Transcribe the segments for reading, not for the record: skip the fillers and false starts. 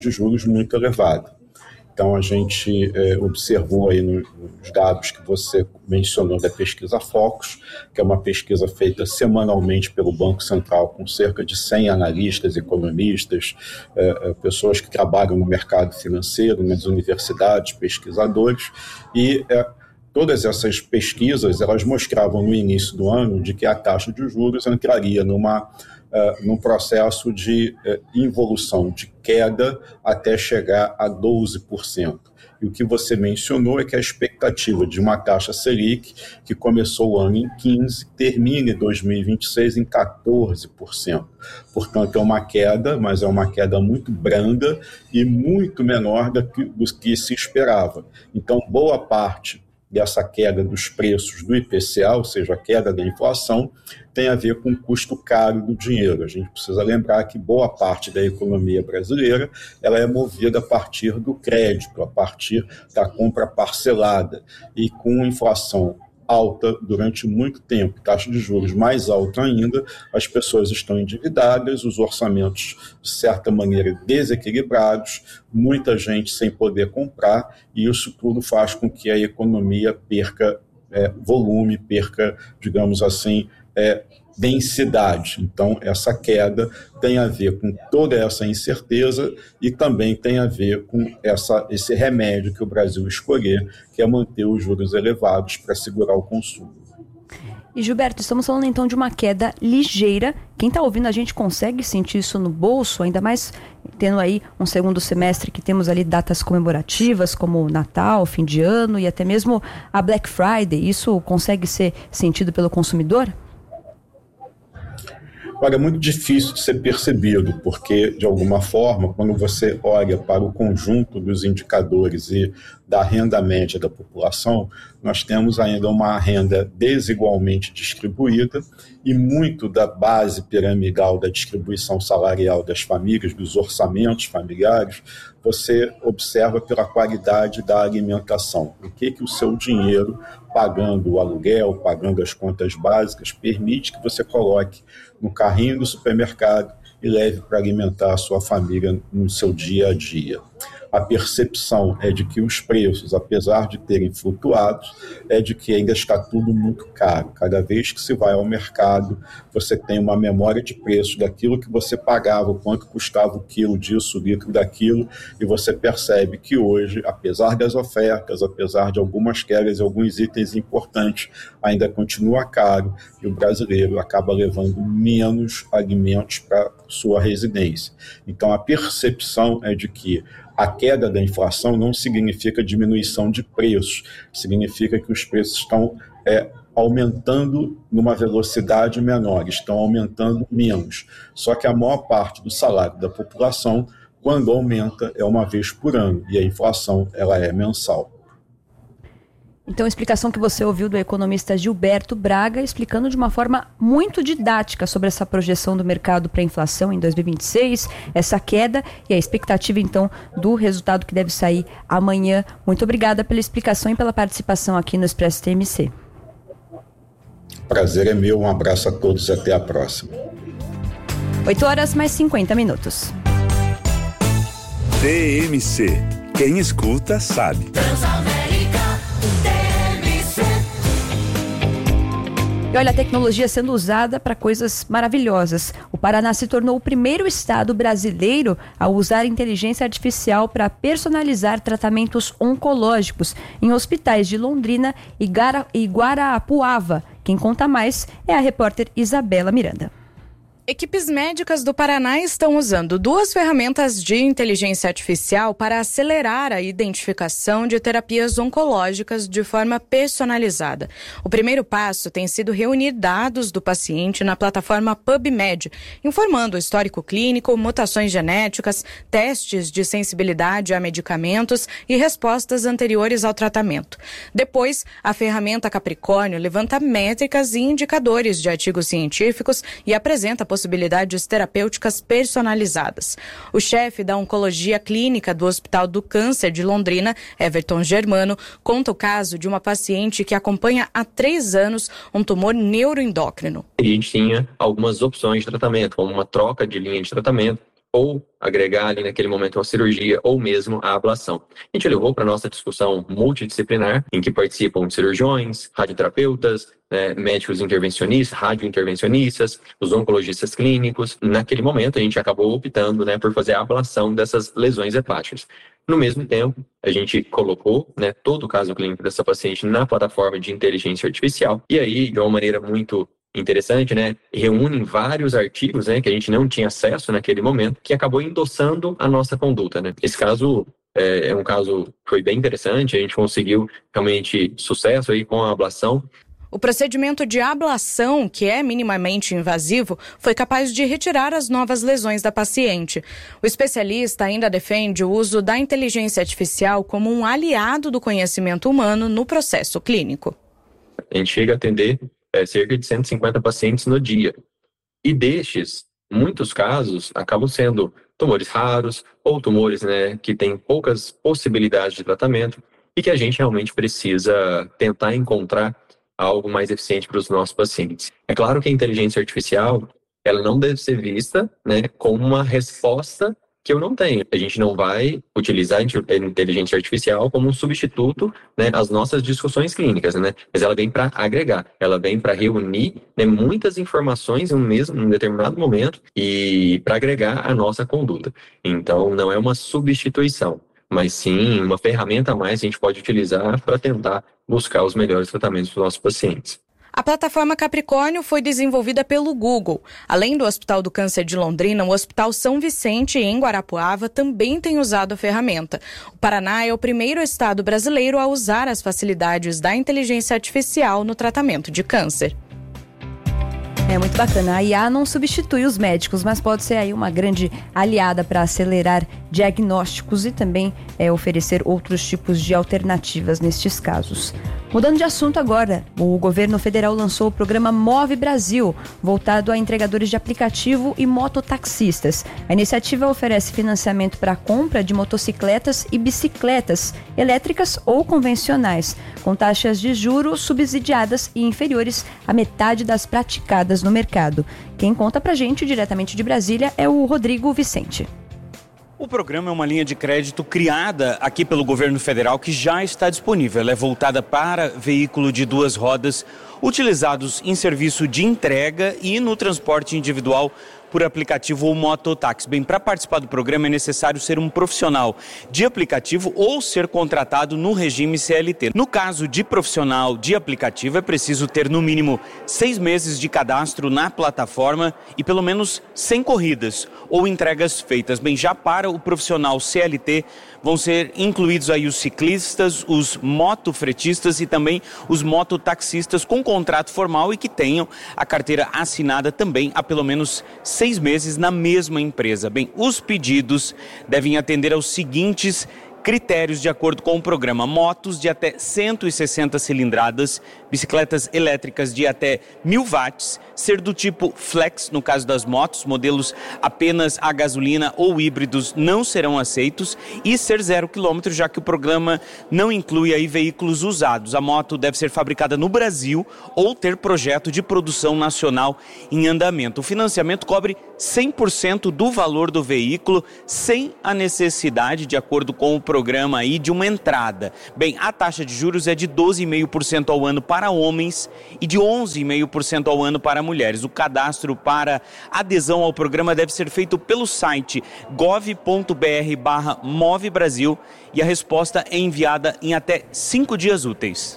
de juros muito elevada. Então, a gente observou aí nos dados que você mencionou da pesquisa Focus, que é uma pesquisa feita semanalmente pelo Banco Central com cerca de 100 analistas, economistas, pessoas que trabalham no mercado financeiro, nas universidades, pesquisadores, e todas essas pesquisas elas mostravam no início do ano de que a taxa de juros entraria num processo de involução, de queda, até chegar a 12%. E o que você mencionou é que a expectativa de uma taxa Selic, que começou o ano em 15%, termine 2026 em 14%. Portanto, é uma queda, mas é uma queda muito branda e muito menor do que se esperava. Então, boa parte dessa queda dos preços do IPCA, ou seja, a queda da inflação, tem a ver com o custo caro do dinheiro. A gente precisa lembrar que boa parte da economia brasileira ela é movida a partir do crédito, a partir da compra parcelada. E com inflação alta durante muito tempo, taxa de juros mais alta ainda, as pessoas estão endividadas, os orçamentos, de certa maneira, desequilibrados, muita gente sem poder comprar, e isso tudo faz com que a economia perca volume, perca, digamos assim, densidade. Então, essa queda tem a ver com toda essa incerteza e também tem a ver com esse remédio que o Brasil escolher, que é manter os juros elevados para segurar o consumo. E Gilberto, estamos falando então de uma queda ligeira. Quem está ouvindo a gente consegue sentir isso no bolso, ainda mais tendo aí um segundo semestre que temos ali datas comemorativas como Natal, fim de ano e até mesmo a Black Friday. Isso consegue ser sentido pelo consumidor? Olha, é muito difícil de ser percebido, porque, de alguma forma, quando você olha para o conjunto dos indicadores e da renda média da população, nós temos ainda uma renda desigualmente distribuída e muito da base piramidal da distribuição salarial das famílias, dos orçamentos familiares, você observa pela qualidade da alimentação. O que o seu dinheiro, pagando o aluguel, pagando as contas básicas, permite que você coloque no carrinho do supermercado e leve para alimentar a sua família no seu dia a dia. A percepção é de que os preços, apesar de terem flutuado, é de que ainda está tudo muito caro. Cada vez que se vai ao mercado, você tem uma memória de preço daquilo que você pagava, o quanto custava o quilo disso, o litro daquilo, e você percebe que hoje, apesar das ofertas, apesar de algumas quedas e alguns itens importantes, ainda continua caro e o brasileiro acaba levando menos alimentos para sua residência. Então, a percepção é de que a queda da inflação não significa diminuição de preços, significa que os preços estão aumentando numa velocidade menor, estão aumentando menos. Só que a maior parte do salário da população, quando aumenta, é uma vez por ano, e a inflação ela é mensal. Então, a explicação que você ouviu do economista Gilberto Braga, explicando de uma forma muito didática sobre essa projeção do mercado para a inflação em 2026, essa queda e a expectativa, então, do resultado que deve sair amanhã. Muito obrigada pela explicação e pela participação aqui no Expresso TMC. Prazer é meu, um abraço a todos e até a próxima. 8h mais 50 minutos. TMC. Quem escuta sabe. E olha, a tecnologia sendo usada para coisas maravilhosas. O Paraná se tornou o primeiro estado brasileiro a usar inteligência artificial para personalizar tratamentos oncológicos em hospitais de Londrina e Guarapuava. Quem conta mais é a repórter Isabela Miranda. Equipes médicas do Paraná estão usando 2 ferramentas de inteligência artificial para acelerar a identificação de terapias oncológicas de forma personalizada. O primeiro passo tem sido reunir dados do paciente na plataforma PubMed, informando o histórico clínico, mutações genéticas, testes de sensibilidade a medicamentos e respostas anteriores ao tratamento. Depois, a ferramenta Capricórnio levanta métricas e indicadores de artigos científicos e apresenta possibilidades terapêuticas personalizadas. O chefe da Oncologia Clínica do Hospital do Câncer de Londrina, Everton Germano, conta o caso de uma paciente que acompanha há 3 anos um tumor neuroendócrino. A gente tinha algumas opções de tratamento, como uma troca de linha de tratamento, ou agregar ali naquele momento uma cirurgia ou mesmo a ablação. A gente levou para a nossa discussão multidisciplinar, em que participam cirurgiões, radioterapeutas, médicos intervencionistas, radiointervencionistas, os oncologistas clínicos. Naquele momento, a gente acabou optando, por fazer a ablação dessas lesões hepáticas. No mesmo tempo, a gente colocou, todo o caso clínico dessa paciente na plataforma de inteligência artificial. E aí, de uma maneira muito interessante, reúnem vários artigos, que a gente não tinha acesso naquele momento, que acabou endossando a nossa conduta, Esse caso é um caso que foi bem interessante, a gente conseguiu realmente sucesso aí com a ablação. O procedimento de ablação, que é minimamente invasivo, foi capaz de retirar as novas lesões da paciente. O especialista ainda defende o uso da inteligência artificial como um aliado do conhecimento humano no processo clínico. A gente chega a atender cerca de 150 pacientes no dia. E destes, muitos casos acabam sendo tumores raros ou tumores que têm poucas possibilidades de tratamento e que a gente realmente precisa tentar encontrar algo mais eficiente para os nossos pacientes. É claro que a inteligência artificial ela não deve ser vista como uma resposta que eu não tenho. A gente não vai utilizar a inteligência artificial como um substituto às nossas discussões clínicas, mas ela vem para agregar, ela vem para reunir muitas informações em um determinado momento e para agregar a nossa conduta. Então, não é uma substituição, mas sim uma ferramenta a mais que a gente pode utilizar para tentar buscar os melhores tratamentos para os nossos pacientes. A plataforma Capricórnio foi desenvolvida pelo Google. Além do Hospital do Câncer de Londrina, o Hospital São Vicente, em Guarapuava, também tem usado a ferramenta. O Paraná é o primeiro estado brasileiro a usar as facilidades da inteligência artificial no tratamento de câncer. É muito bacana. A IA não substitui os médicos, mas pode ser aí uma grande aliada para acelerar diagnósticos e também oferecer outros tipos de alternativas nestes casos. Mudando de assunto agora, o governo federal lançou o programa Move Brasil, voltado a entregadores de aplicativo e mototaxistas. A iniciativa oferece financiamento para a compra de motocicletas e bicicletas, elétricas ou convencionais, com taxas de juros subsidiadas e inferiores à metade das praticadas no mercado. Quem conta pra gente diretamente de Brasília é o Rodrigo Vicente. O programa é uma linha de crédito criada aqui pelo governo federal que já está disponível. Ela é voltada para veículo de duas rodas utilizados em serviço de entrega e no transporte individual por aplicativo ou mototáxi. Bem, para participar do programa é necessário ser um profissional de aplicativo ou ser contratado no regime CLT. No caso de profissional de aplicativo, é preciso ter no mínimo 6 meses de cadastro na plataforma e pelo menos 100 corridas ou entregas feitas. Bem, já para o profissional CLT, vão ser incluídos aí os ciclistas, os motofretistas e também os mototaxistas com contrato formal e que tenham a carteira assinada também há pelo menos 6 meses na mesma empresa. Bem, os pedidos devem atender aos seguintes critérios de acordo com o programa: motos de até 160 cilindradas, bicicletas elétricas de até 1000 watts, ser do tipo flex, no caso das motos, modelos apenas a gasolina ou híbridos não serão aceitos, e ser 0 km, já que o programa não inclui aí veículos usados. A moto deve ser fabricada no Brasil ou ter projeto de produção nacional em andamento. O financiamento cobre 100% do valor do veículo, sem a necessidade, de acordo com o programa aí, de uma entrada. Bem, a taxa de juros é de 12,5% ao ano para homens e de 11,5% ao ano para mulheres. O cadastro para adesão ao programa deve ser feito pelo site gov.br/movebrasil e a resposta é enviada em até 5 dias úteis.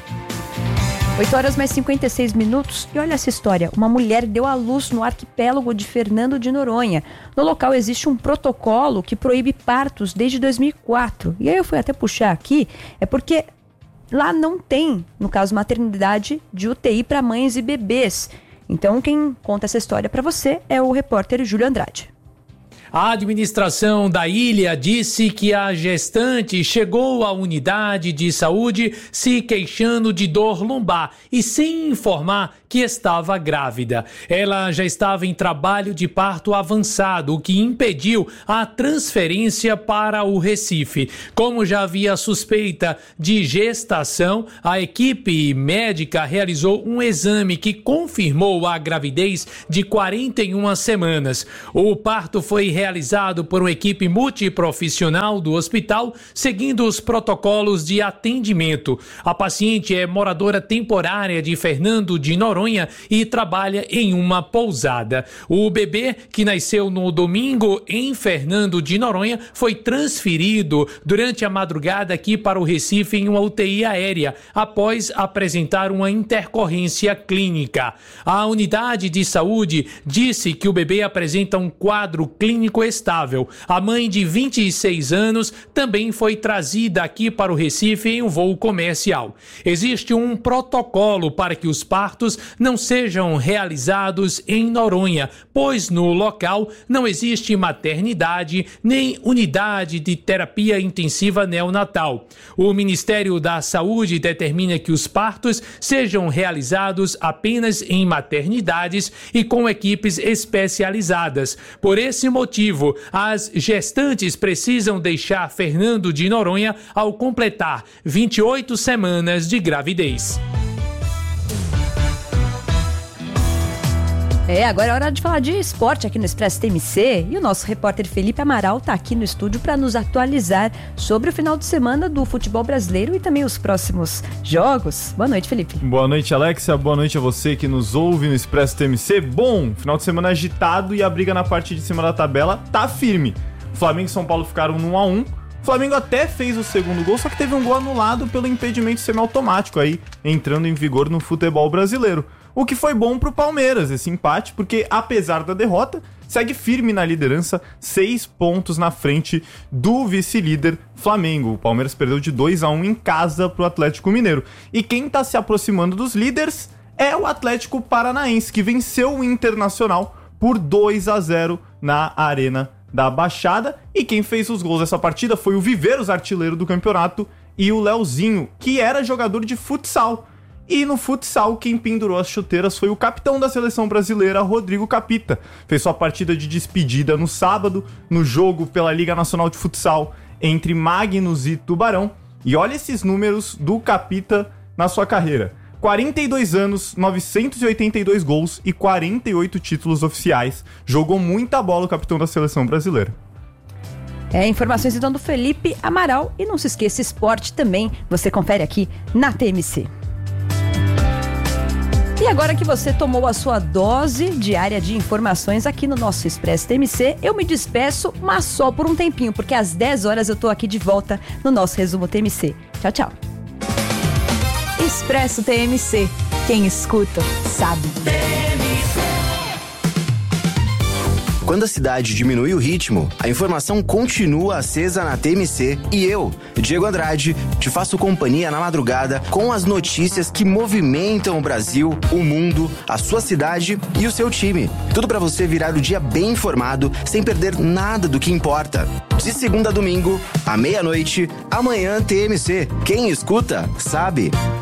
8 horas mais 56 minutos e olha essa história. Uma mulher deu à luz no arquipélago de Fernando de Noronha. No local existe um protocolo que proíbe partos desde 2004. E aí eu fui até puxar aqui, é porque lá não tem, no caso, maternidade de UTI para mães e bebês. Então quem conta essa história para você é o repórter Júlio Andrade. A administração da ilha disse que a gestante chegou à unidade de saúde se queixando de dor lombar e sem informar que estava grávida. Ela já estava em trabalho de parto avançado, o que impediu a transferência para o Recife. Como já havia suspeita de gestação, a equipe médica realizou um exame que confirmou a gravidez de 41 semanas. O parto foi realizado por uma equipe multiprofissional do hospital, seguindo os protocolos de atendimento. A paciente é moradora temporária de Fernando de Noronha e trabalha em uma pousada. O bebê, que nasceu no domingo em Fernando de Noronha, foi transferido durante a madrugada aqui para o Recife em uma UTI aérea, após apresentar uma intercorrência clínica. A unidade de saúde disse que o bebê apresenta um quadro clínico estável. A mãe, de 26 anos, também foi trazida aqui para o Recife em um voo comercial. Existe um protocolo para que os partos não sejam realizados em Noronha, pois no local não existe maternidade nem unidade de terapia intensiva neonatal. O Ministério da Saúde determina que os partos sejam realizados apenas em maternidades e com equipes especializadas. Por esse motivo, as gestantes precisam deixar Fernando de Noronha ao completar 28 semanas de gravidez. Agora é hora de falar de esporte aqui no Expresso TMC, e o nosso repórter Felipe Amaral está aqui no estúdio para nos atualizar sobre o final de semana do futebol brasileiro e também os próximos jogos. Boa noite, Felipe. Boa noite, Alexia. Boa noite a você que nos ouve no Expresso TMC. Bom, final de semana agitado e a briga na parte de cima da tabela tá firme. Flamengo e São Paulo ficaram no 1-1. O Flamengo até fez o segundo gol, só que teve um gol anulado pelo impedimento semiautomático aí, entrando em vigor no futebol brasileiro. O que foi bom pro Palmeiras, esse empate, porque apesar da derrota, segue firme na liderança, 6 pontos na frente do vice-líder Flamengo. O Palmeiras perdeu de 2-1 em casa pro Atlético Mineiro. E quem tá se aproximando dos líderes é o Atlético Paranaense, que venceu o Internacional por 2-0 na Arena da Baixada. E quem fez os gols dessa partida foi o Viveiros, artilheiro do campeonato, e o Leozinho, que era jogador de futsal. E no futsal, quem pendurou as chuteiras foi o capitão da seleção brasileira, Rodrigo Capita. Fez sua partida de despedida no sábado, no jogo pela Liga Nacional de Futsal entre Magnus e Tubarão. E olha esses números do Capita na sua carreira. 42 anos, 982 gols e 48 títulos oficiais. Jogou muita bola o capitão da seleção brasileira. Informações então do Felipe Amaral. E não se esqueça, esporte também você confere aqui na TMC. E agora que você tomou a sua dose diária de informações aqui no nosso Expresso TMC, eu me despeço, mas só por um tempinho, porque às 10 horas eu tô aqui de volta no nosso Resumo TMC. Tchau, tchau. Expresso TMC. Quem escuta, sabe. Quando a cidade diminui o ritmo, a informação continua acesa na TMC e eu, Diego Andrade, te faço companhia na madrugada com as notícias que movimentam o Brasil, o mundo, a sua cidade e o seu time. Tudo para você virar o dia bem informado, sem perder nada do que importa. De segunda a domingo, à meia-noite, amanhã TMC. Quem escuta, sabe.